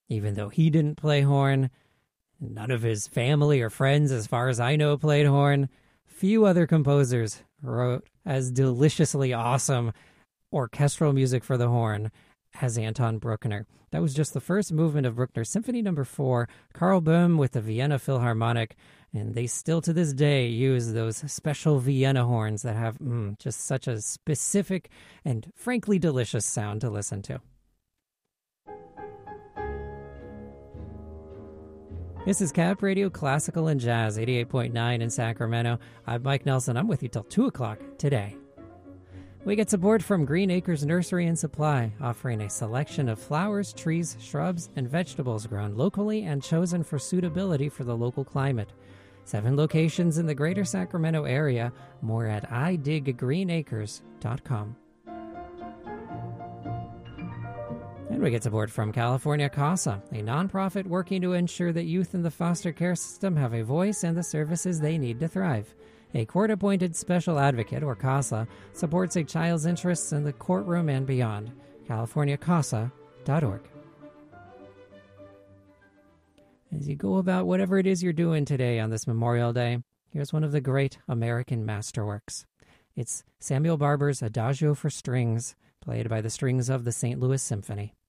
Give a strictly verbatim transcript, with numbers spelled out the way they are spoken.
Even though he didn't play horn, none of his family or friends, as far as I know, played horn. Few other composers wrote as deliciously awesome orchestral music for the horn as Anton Bruckner. That was just the first movement of Bruckner's Symphony Number Four. Karl Böhm with the Vienna Philharmonic, and they still to this day use those special Vienna horns that have mm, just such a specific and frankly delicious sound to listen to. This is Cap Radio Classical and Jazz, eighty-eight point nine in Sacramento. I'm Mike Nelson. I'm with you till two o'clock today. We get support from Green Acres Nursery and Supply, offering a selection of flowers, trees, shrubs, and vegetables grown locally and chosen for suitability for the local climate. Seven locations in the greater Sacramento area. More at i dig green acres dot com. And we get support from California CASA, a nonprofit working to ensure that youth in the foster care system have a voice and the services they need to thrive. A court-appointed special advocate, or CASA, supports a child's interests in the courtroom and beyond. california casa dot org. As you go about whatever it is you're doing today on this Memorial Day, here's one of the great American masterworks. It's Samuel Barber's Adagio for Strings, played by the strings of the Saint Louis Symphony.